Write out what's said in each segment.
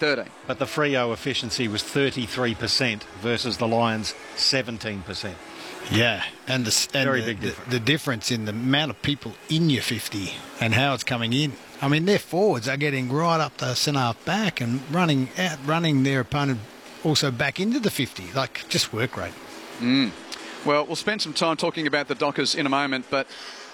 13. But the Freo efficiency was 33% versus the Lions 17%. Yeah, and Very big difference. The difference in the amount of people in your 50 and how it's coming in. I mean, their forwards are getting right up the centre-half back and running their opponent also back into the 50. Like, just work rate. Well, we'll spend some time talking about the Dockers in a moment, but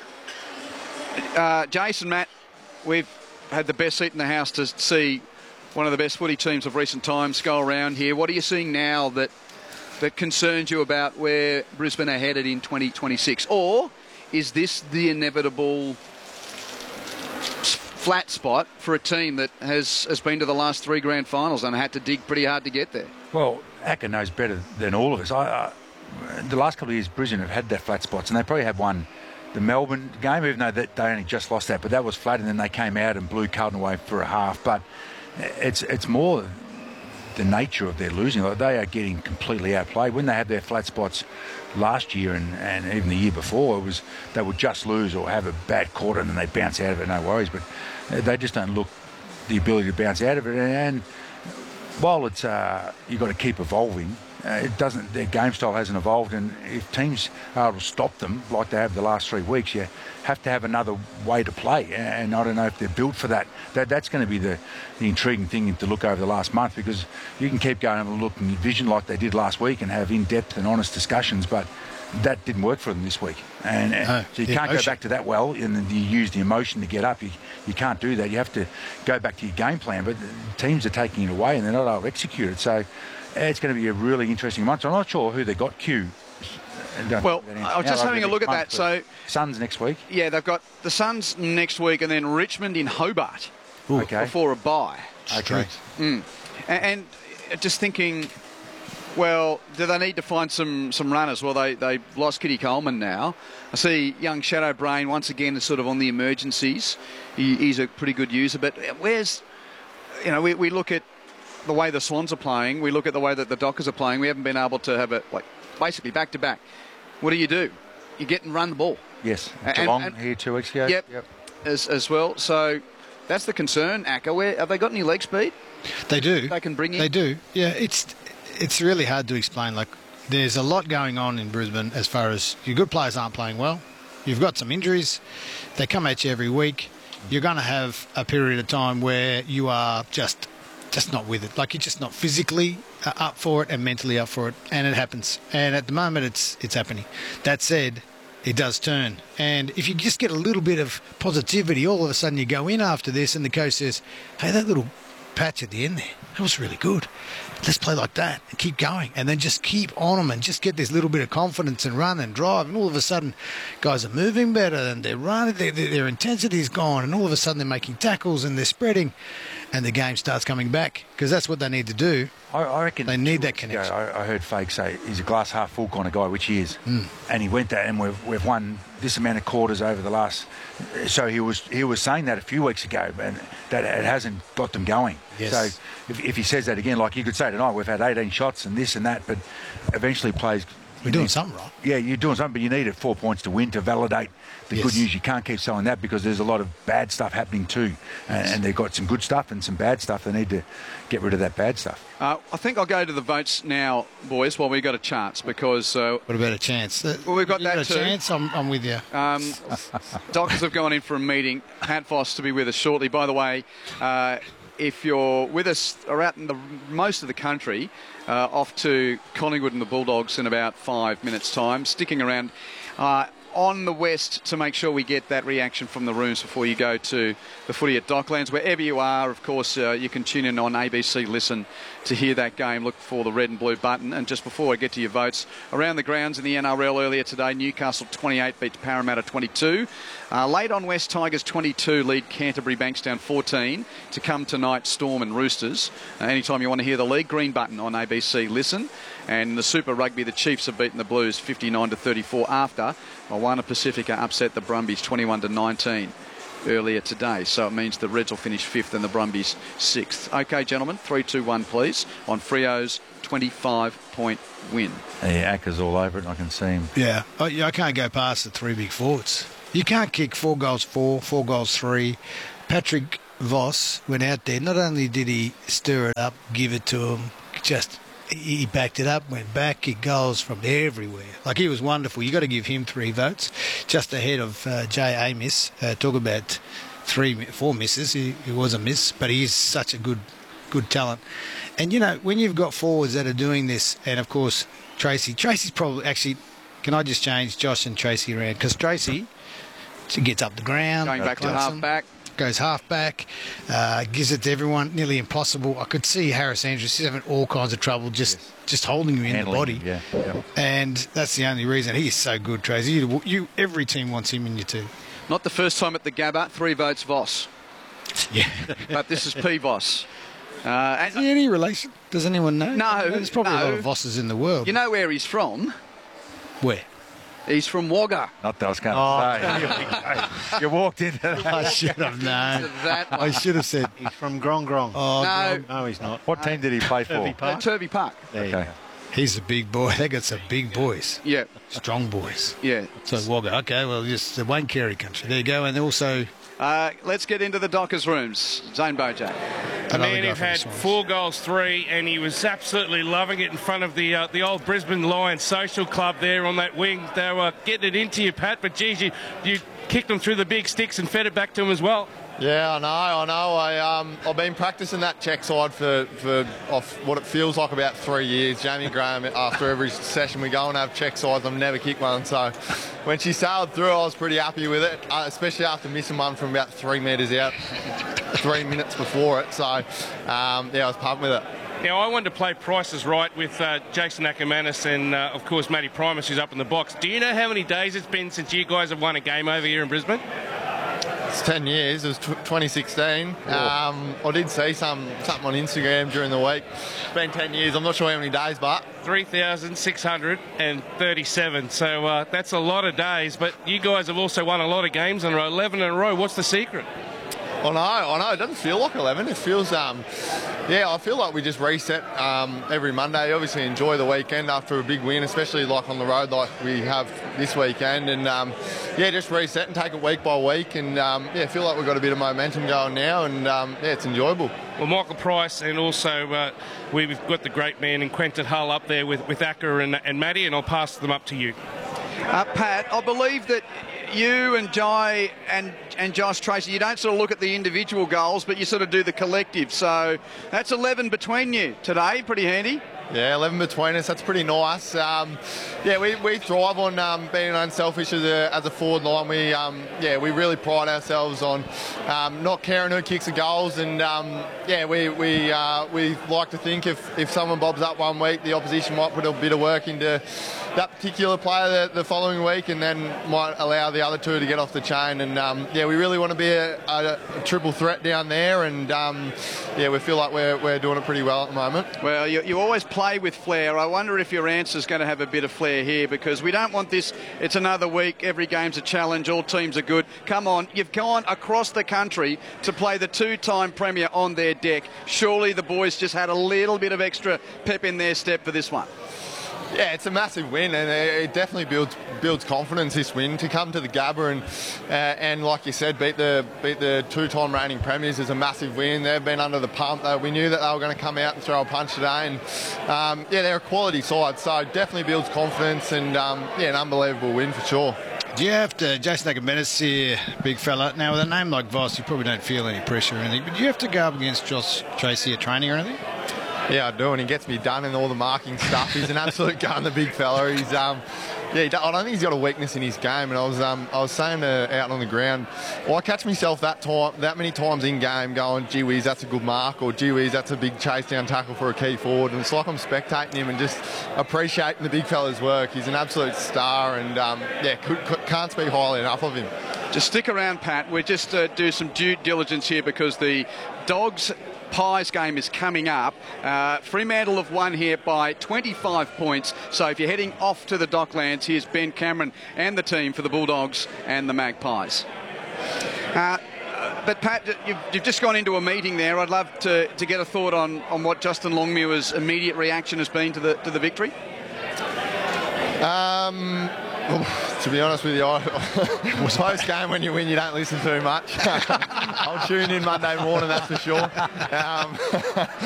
Jason, Matt, we've had the best seat in the house to see one of the best footy teams of recent times go around here. What are you seeing now that concerns you about where Brisbane are headed in 2026? Or is this the inevitable flat spot for a team that has been to the last 3 grand finals and had to dig pretty hard to get there? Well, Acker knows better than all of us. The last couple of years, Brisbane have had their flat spots, and they probably have won the Melbourne game, even though they only just lost that, but that was flat, and then they came out and blew Carlton away for a half. But it's more the nature of their losing. Like, they are getting completely outplayed. When they had their flat spots last year and even the year before, it was they would just lose or have a bad quarter and then they bounce out of it, no worries. But they just don't look the ability to bounce out of it. And while it's you've got to keep evolving, their game style hasn't evolved, and if teams are able to stop them like they have the last 3 weeks, you have to have another way to play, and I don't know if they're built for that. That's going to be the intriguing thing to look over the last month, because you can keep going and looking at vision like they did last week and have in-depth and honest discussions, but that didn't work for them this week. So you can't go back to that well, and then you use the emotion to get up. You can't do that. You have to go back to your game plan, but teams are taking it away and they're not able to execute it. So it's going to be a really interesting month. I'm not sure who they got, Q. Well, I was just having a look at that. So Suns next week. Yeah, they've got the Suns next week and then Richmond in Hobart before a bye. Okay. And just thinking, well, do they need to find some runners? Well, they lost Kitty Coleman now. I see young Shadow Brain once again is sort of on the emergencies. He's a pretty good user, but where's, we look at the way the Swans are playing, we look at the way that the Dockers are playing, we haven't been able to have it basically back to back. What do? You get and run the ball. Yes. Geelong here 2 weeks ago. Yep. As well. So that's the concern, Acker. Have they got any leg speed? They do. They can bring in? They do. Yeah, it's really hard to explain. Like, there's a lot going on in Brisbane as far as your good players aren't playing well. You've got some injuries. They come at you every week. You're going to have a period of time where you are just not with it. Like, you're just not physically up for it and mentally up for it, and it happens. And at the moment, it's happening. That said, it does turn. And if you just get a little bit of positivity, all of a sudden you go in after this and the coach says, hey, that little patch at the end there, that was really good. Let's play like that and keep going, and then just keep on them and just get this little bit of confidence and run and drive, and all of a sudden guys are moving better and they're running, their intensity is gone, and all of a sudden they're making tackles and they're spreading, and the game starts coming back, because that's what they need to do. I reckon they need that connection. I heard Fake say he's a glass half full kind of guy, which he is, and he went that, and we've won this amount of quarters over the last. So he was saying that a few weeks ago, and that it hasn't got them going. Yes. So if he says that again, like you could say tonight, we've had 18 shots and this and that, but eventually plays. We're doing something right. Yeah, you're doing something, but you needed 4 points to win to validate the good news. You can't keep selling that, because there's a lot of bad stuff happening too, and they've got some good stuff and some bad stuff. They need to get rid of that bad stuff. I think I'll go to the votes now, boys, while we've got a chance, because... what about a chance? Well, we've got that too. A chance? I'm with you. Dockers have gone in for a meeting. Pat Voss to be with us shortly. By the way, if you're with us or out in most of the country, off to Collingwood and the Bulldogs in about 5 minutes' time, sticking around on the West to make sure we get that reaction from the rooms before you go to the footy at Docklands. Wherever you are, of course, you can tune in on ABC Listen to hear that game. Look for the red and blue button. And just before I get to your votes, around the grounds in the NRL earlier today, Newcastle 28 beat Parramatta 22. Late on West, Tigers 22 lead Canterbury Bankstown 14. To come tonight, Storm and Roosters. Anytime you want to hear the league, green button on ABC Listen. And the Super Rugby, the Chiefs have beaten the Blues 59-34 after Moana Pacifica upset the Brumbies 21-19 earlier today. So it means the Reds will finish 5th and the Brumbies 6th. OK, gentlemen, 3-2-1, please, on Freo's 25-point win. Yeah, Acker's all over it. I can see him. Yeah, I can't go past the 3 big forwards. You can't kick 4 goals 4, 4 goals 3. Patrick Voss went out there, not only did he stir it up, give it to him, just he backed it up, went back, kicked goals from everywhere. Like, he was wonderful. You got to give him 3 votes, just ahead of Jay Amos. Talk about 4 misses. He was a miss, but he is such a good talent. And, you know, when you've got forwards that are doing this, and of course Tracy's probably actually. Can I just change Josh and Tracy around? Because Tracy, she gets up the ground, going back to half back. Goes half back, gives it to everyone, nearly impossible. I could see Harris Andrews, he's having all kinds of trouble just holding him in the body. Yeah. And that's the only reason. He's so good, Tracy. Every team wants him in your team. Not the first time at the Gabba, 3 votes Voss. Yeah. But this is P. Voss. Is he any relation? Does anyone know? No. There's probably a lot of Vosses in the world. You know where he's from? Where? He's from Wagga. Not that I was going to say. You walked into that. I should have known. I should have said. He's from Grong. Oh, No. No, he's not. What team did he play for? Turvey Park. Turvey Park. There you go. he's a big boy. They got some big boys. Yeah. Strong boys. Yeah. So Wagga, okay, well, just the Wayne Carey country. There you go. And also... let's get into the Dockers' rooms. Zane Bojack. A man who had 4 goals, 3, and he was absolutely loving it in front of the old Brisbane Lions Social Club there on that wing. They were getting it into you, Pat, but geez, you kicked them through the big sticks and fed it back to him as well. Yeah, I know. I've been practicing that check side for what it feels like about 3 years. Jamie Graham, after every session we go and have check sides, I've never kicked one. So when she sailed through, I was pretty happy with it, especially after missing one from about 3 metres out 3 minutes before it. So, I was pumped with it. Now, I wanted to play Price is Right with Jason Ackermanis and, of course, Matty Primus, who's up in the box. Do you know how many days it's been since you guys have won a game over here in Brisbane? It's 10 years. It was 2016. I did see something on Instagram during the week. It's been 10 years. I'm not sure how many days, but 3,637. So that's a lot of days. But you guys have also won a lot of games in a row, 11 in a row. What's the secret? I know. It doesn't feel like 11. It feels, I feel like we just reset every Monday. Obviously enjoy the weekend after a big win, especially like on the road like we have this weekend. And, just reset and take it week by week. And, feel like we've got a bit of momentum going now. And, it's enjoyable. Well, Michael Price, and also we've got the great man in Quentin Hull up there with Acker and Matty, and I'll pass them up to you. Pat, I believe that you and Jai and Josh Tracy, you don't sort of look at the individual goals, but you sort of do the collective. So that's 11 between you today. Pretty handy. Yeah, 11 between us. That's pretty nice. We thrive on being unselfish as a forward line. We really pride ourselves on not caring who kicks the goals, and we like to think if someone bobs up one week, the opposition might put a bit of work into that particular player the following week, and then might allow the other two to get off the chain. And we really want to be a triple threat down there, and we feel like we're doing it pretty well at the moment. Well, you always play with flair. I wonder if your answer's going to have a bit of flair here, because we don't want this. It's another week. Every game's a challenge. All teams are good. Come on, you've gone across the country to play the 2-time Premier on their deck. Surely the boys just had a little bit of extra pep in their step for this one. Yeah, it's a massive win, and it definitely builds confidence, this win, to come to the Gabba and like you said, beat the 2-time reigning premiers is a massive win. They've been under the pump. We knew that they were going to come out and throw a punch today, and they're a quality side, so it definitely builds confidence, and an unbelievable win for sure. Do you have to, Jason Ackermanis here, big fella, now with a name like Voss, you probably don't feel any pressure or anything, but do you have to go up against Josh Tracy at training or anything? Yeah, I do, and he gets me done in all the marking stuff. He's an absolute gun, the big fella. He's I don't think he's got a weakness in his game. And I was saying out on the ground, I catch myself that many times in game going, gee whiz, that's a good mark, or gee whiz, that's a big chase down tackle for a key forward. And it's like I'm spectating him and just appreciating the big fella's work. He's an absolute star, and can't speak highly enough of him. Just stick around, Pat. We'll just do some due diligence here, because the Dogs Pies game is coming up. Fremantle have won here by 25 points. So if you're heading off to the Docklands, here's Ben Cameron and the team for the Bulldogs and the Magpies. But Pat, you've just gone into a meeting there. I'd love to get a thought on what Justin Longmuir's immediate reaction has been to the victory. To be honest with you, post game when you win, you don't listen too much. I'll tune in Monday morning, that's for sure.